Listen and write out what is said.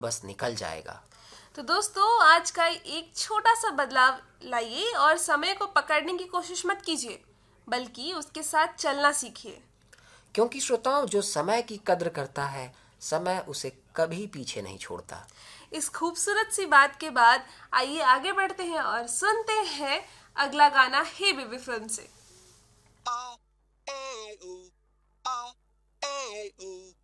बस निकल जाएगा। तो दोस्तों, आज का एक छोटा सा बदलाव लाइए और समय को पकड़ने की कोशिश मत कीजिए, बल्कि उसके साथ चलना सीखिए। क्योंकि श्रोताओं, जो समय की कद्र करता है, समय उसे कभी पीछे नहीं छोड़ता। इस खूबसूरत सी बात के बाद आइए आगे बढ़ते हैं और सुनते हैं अगला गाना हे बेबी फिल्म से।